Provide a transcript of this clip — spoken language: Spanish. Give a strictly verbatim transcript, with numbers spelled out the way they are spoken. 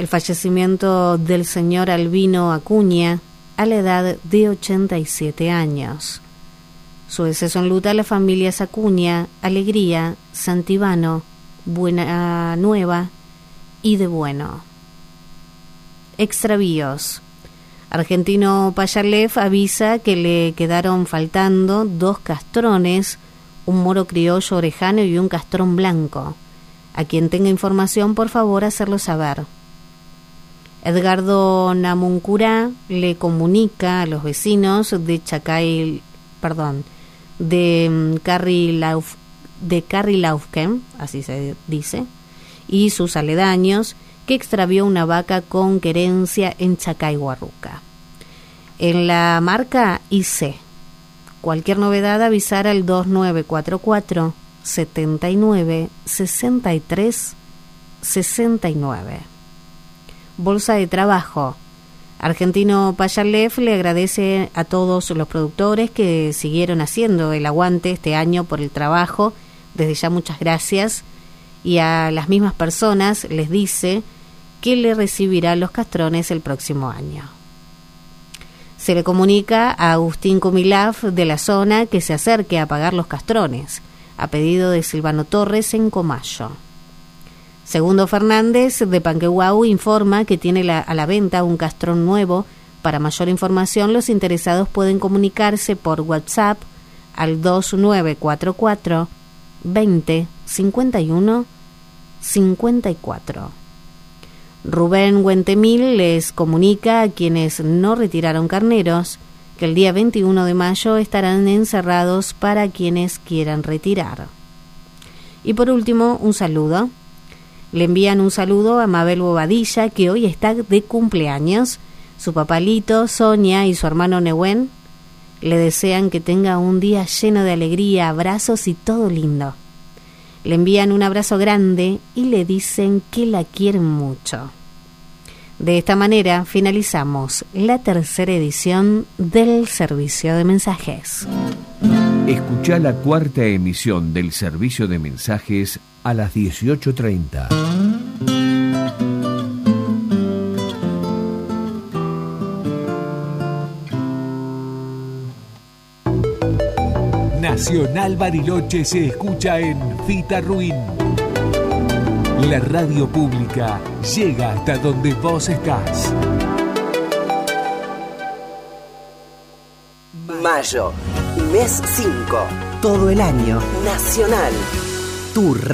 el fallecimiento del señor Albino Acuña a la edad de ochenta y siete años. Su deceso enluta a las familias Acuña, Alegría, Santibano, Buena Nueva y de Bueno. Extravíos. Argentino Payalev avisa que le quedaron faltando dos castrones, un moro criollo orejano y un castrón blanco. A quien tenga información, por favor, hacerlo saber. Edgardo Namuncurá le comunica a los vecinos de Chacay, perdón, de Carrilauf, de Carrilaufken, así se dice, y sus aledaños, que extravió una vaca con querencia en Chacay-Huarruca. En la marca I C. Cualquier novedad, avisar al dos nueve cuatro cuatro, setenta y nueve, sesenta y tres, sesenta y nueve. Bolsa de trabajo. Argentino Payalev le agradece a todos los productores que siguieron haciendo el aguante este año por el trabajo. Desde ya muchas gracias. Y a las mismas personas les dice que le recibirá los castrones el próximo año. Se le comunica a Agustín Comilaf de la zona que se acerque a pagar los castrones, a pedido de Silvano Torres en Comayo. Segundo Fernández de Panquehuau informa que tiene la, a la venta un castrón nuevo. Para mayor información, los interesados pueden comunicarse por WhatsApp al dos nueve cuatro cuatro, veinte, cincuenta y uno, cincuenta y cuatro. Rubén Huentemil les comunica a quienes no retiraron carneros que el día veintiuno de mayo estarán encerrados para quienes quieran retirar. Y por último, un saludo. Le envían un saludo a Mabel Bobadilla, que hoy está de cumpleaños. Su papalito, Sonia, y su hermano Nehuen le desean que tenga un día lleno de alegría, abrazos y todo lindo. Le envían un abrazo grande y le dicen que la quieren mucho. De esta manera finalizamos la tercera edición del Servicio de Mensajes. Escuchá la cuarta emisión del Servicio de Mensajes a las dieciocho treinta. Nacional Bariloche se escucha en Fita Ruin. La radio pública llega hasta donde vos estás. Mayo, mes cinco, todo el año, Nacional. Tu